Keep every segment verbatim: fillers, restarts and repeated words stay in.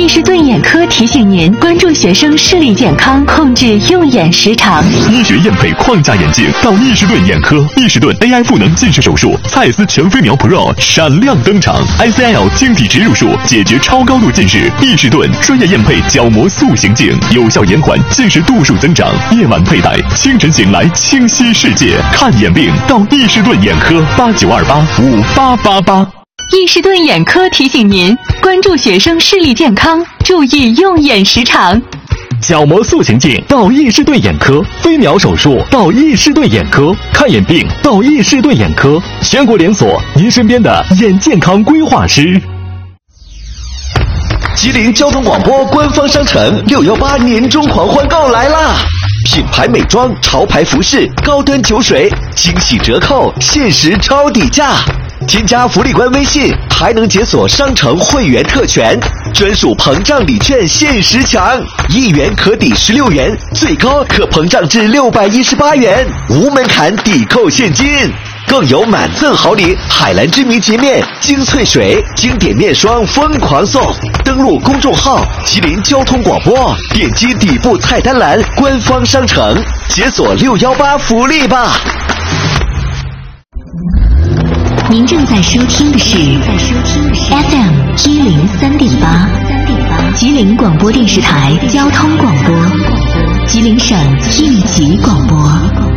易士顿眼科提醒您关注学生视力健康，控制用眼时长。 医学验配框架眼镜到易士顿眼科，易士顿 A I 赋能近视手术，蔡司全飞秒 Pro 闪亮登场 ，I C L 晶体植入术解决超高度近视，易士顿专业验配角膜塑形镜，有效延缓近视度数增长。夜晚佩戴，清晨醒来清晰世界。看眼病到易士顿眼科，八九二八五八八八。 易士顿眼科提醒您关注学生视力健康，注意用眼时长。 角膜塑形镜到易士顿眼科，飞秒手术到易士顿眼科，看眼病到易士顿眼科，全国连锁，您身边的眼健康规划师。 吉林交通广播官方商城六一八年终狂欢购来啦！品牌美妆、潮牌服饰、高端酒水，惊喜折扣，限时超底价。添加福利官微信，还能解锁商城会员特权，专属膨胀礼券限时抢，一元可抵十六元，最高可膨胀至六百一十八元，无门槛抵扣现金。更有满赠好礼，海蓝之谜洁面、精粹水、经典面霜疯狂送。登录公众号吉林交通广播，点击底部菜单栏官方商城，解锁六一八福利吧。 您正在收听的是 F M 一零三点八，吉林广播电视台交通广播，吉林省一级广播。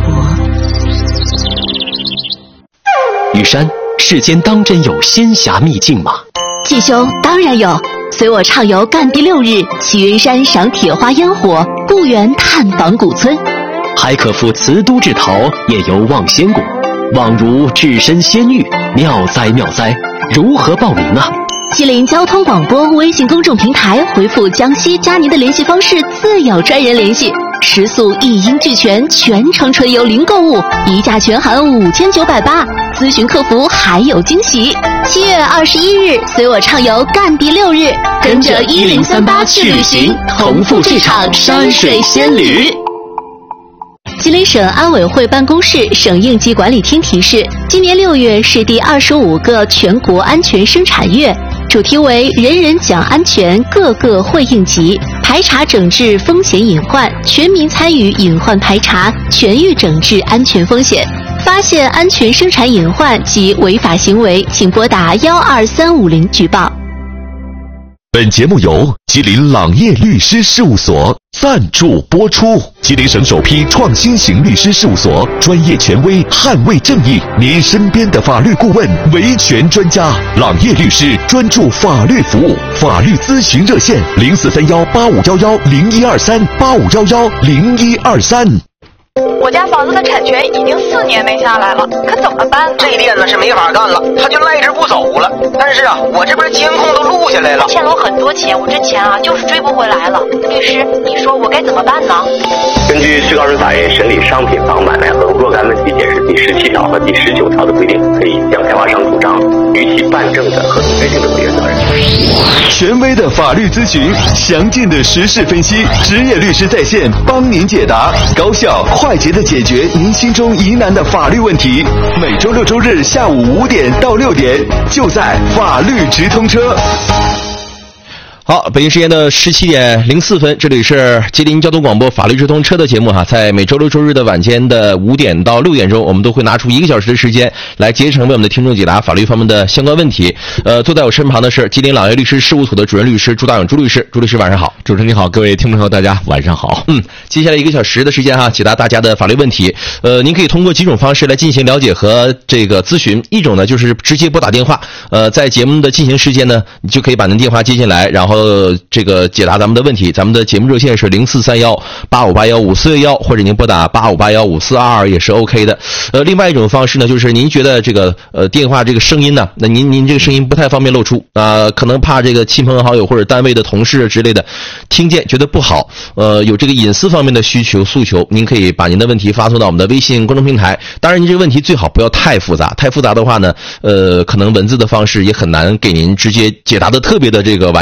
雨山，世间当真有仙侠秘境吗？ 季兄，当然有，随我畅游赣碧六日，去云山赏铁花烟火，故园探访古村， 还可赴慈都至陶，夜游望仙谷，宛如置身仙域，妙哉妙哉！如何报名啊？ 吉林交通广播微信公众平台回复江西加您的联系方式，自有专人联系。食宿一应俱全，全程纯游零购物，一价全含五千九百八，咨询客服还有惊喜。七月二十一日，随我畅游赣碧六日，跟着一零三八去旅行，同赴这场山水仙旅。吉林省安委会办公室、省应急管理厅提示，今年六月是第二十五个全国安全生产月，主题为人人讲安全，个个会应急，排查整治风险隐患，全民参与隐患排查，全域整治安全风险。发现安全生产隐患及违法行为，请拨打幺二三五零举报。 本节目由吉林朗业律师事务所赞助播出。吉林省首批创新型律师事务所，专业权威，捍卫正义，您身边的法律顾问，维权专家。朗业律师专注法律服务，法律咨询热线零四三幺八五幺幺零一二三八五幺幺零一二三。 我家房子的产权已经四年没下来了，可怎么办？ 这店呢是没法干了，他就赖着不走了。但是啊，我这边监控都录下来了， 欠了我很多钱，我这钱啊就是追不回来了。律师，你说我该怎么办呢？ 根据最高人法院审理商品房买卖和若干问题解释第十七条和第十九条的规定，可以向开发商主张逾期办证的合同约定的违约责任。 权威的法律咨询，详尽的时事分析，职业律师在线帮您解答，高效快捷的解决您心中疑难的法律问题。每周六周日下午五点到六点，就在法律直通车。 好，北京时间的十七点零四分，这里是吉林交通广播法律直通车的节目哈，在每周六周日的晚间的五点到六点钟，我们都会拿出一个小时的时间来竭诚为我们的听众解答法律方面的相关问题。呃，坐在我身旁的是吉林朗业律师事务所的主任律师朱大勇朱律师，朱律师晚上好。 主持人你好，各位听众朋友大家晚上好。 嗯，接下来一个小时的时间哈，解答大家的法律问题。呃，您可以通过几种方式来进行了解和这个咨询，一种呢就是直接拨打电话，呃，在节目的进行时间呢，你就可以把您电话接进来，然后这个解答咱们的问题。咱们的节目热线是零四三幺八五八幺五四幺，或者您拨打八五八幺五四二二也是 OK 的。呃，另外一种方式呢，就是您觉得这个呃电话这个声音呢，那您您这个声音不太方便露出啊、呃，可能怕这个亲朋好友或者单位的同事之类的听见觉得不好，呃，有这个隐私方面的需求诉求，您可以把您的问题发送到我们的微信公众平台。当然，您这个问题最好不要太复杂，太复杂的话呢，呃，可能文字的方式也很难给您直接解答的特别的这个完整哈。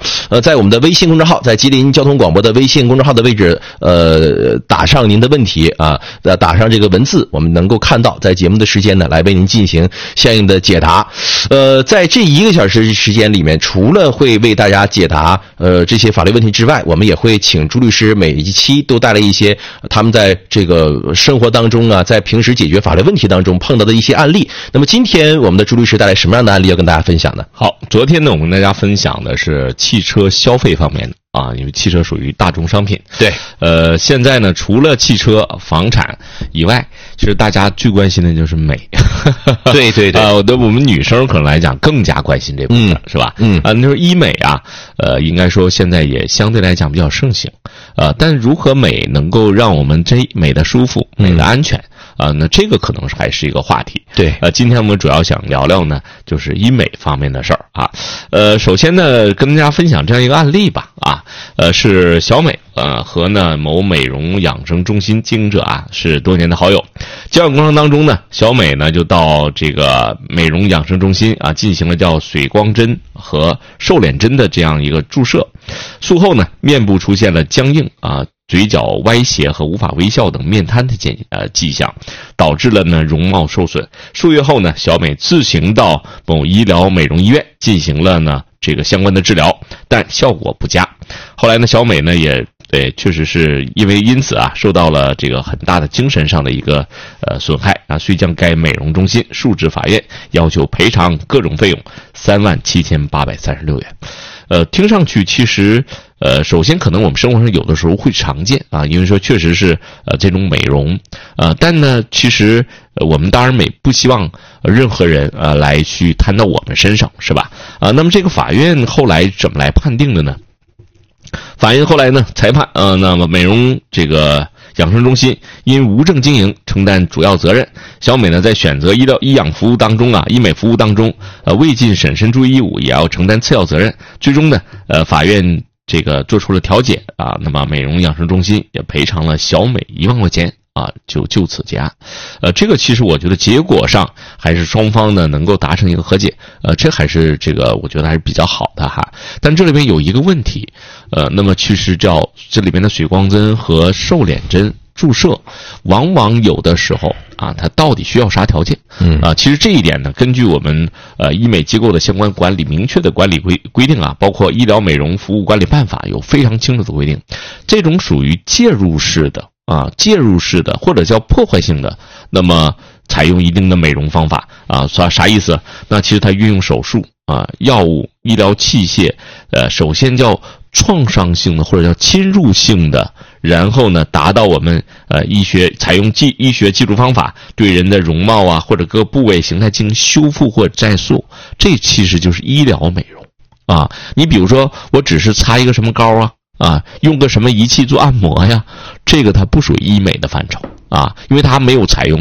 呃，在我们的微信公众号，在吉林交通广播的微信公众号的位置，呃，打上您的问题啊，呃，打上这个文字，我们能够看到，在节目的时间呢，来为您进行相应的解答。呃，在这一个小时时间里面，除了会为大家解答呃这些法律问题之外，我们也会请朱律师每一期都带来一些他们在这个生活当中啊，在平时解决法律问题当中碰到的一些案例。那么今天我们的朱律师带来什么样的案例要跟大家分享呢？ 好，昨天呢，我们跟大家分享的是汽车消费方面的啊，因为汽车属于大众商品。 对， 呃，现在呢，除了汽车、房产以外，其实大家最关心的就是美。 对对对， 呃，对我们女生可能来讲更加关心这部分， 嗯、 是吧？ 嗯， 啊，你说医美啊，呃，应该说现在也相对来讲比较盛行，呃，但如何美能够让我们这美的舒服、美的安全？嗯啊、呃，那这个可能还是一个话题。 对， 呃，今天我们主要想聊聊呢，就是医美方面的事儿啊。呃，首先呢，跟大家分享这样一个案例吧。啊，呃，是小美呃和呢某美容养生中心经营者啊是多年的好友。交往过程当中呢，小美呢就到这个美容养生中心啊进行了叫水光针和瘦脸针的这样一个注射。术后呢，面部出现了僵硬啊。嘴角歪斜和无法微笑等面瘫的迹呃迹象，导致了呢容貌受损。数月后呢，小美自行到某医疗美容医院进行了呢这个相关的治疗，但效果不佳。后来呢，小美呢也对确实是因为因此啊受到了这个很大的精神上的一个呃损害啊，遂将该美容中心诉至法院，要求赔偿各种费用三万七千八百三十六元。呃，听上去其实，呃，首先可能我们生活上有的时候会常见啊，因为说确实是呃这种美容，呃，但呢，其实、呃、我们当然美不希望、呃、任何人呃来去摊到我们身上，是吧？啊、呃，那么这个法院后来怎么来判定的呢？法院后来呢裁判，呃，那么美容这个养生中心因无证经营承担主要责任，小美呢在选择医疗医养服务当中啊，医美服务当中，呃，未尽审慎注意义务，也要承担次要责任。最终呢，呃，法院这个做出了调解啊，那么美容养生中心也赔偿了小美一万块钱。啊，就就此结案，呃，这个其实我觉得结果上还是双方呢能够达成一个和解，呃，这还是这个我觉得还是比较好的哈。但这里面有一个问题，呃，那么其实叫这里面的水光针和瘦脸针注射，往往有的时候啊，它到底需要啥条件？嗯啊，其实这一点呢，根据我们呃医美机构的相关管理明确的管理规规定啊，包括《医疗美容服务管理办法》有非常清楚的规定，这种属于介入式的。啊，介入式的或者叫破坏性的，那么采用一定的美容方法啊，啥啥意思？那其实它运用手术啊、药物、医疗器械，呃，首先叫创伤性的或者叫侵入性的，然后呢，达到我们呃医学采用技医学技术方法对人的容貌啊或者各部位形态进行修复或者再塑，这其实就是医疗美容啊。你比如说，我只是擦一个什么膏啊。啊，用个什么仪器做按摩呀？这个它不属于医美的范畴啊，因为它没有采用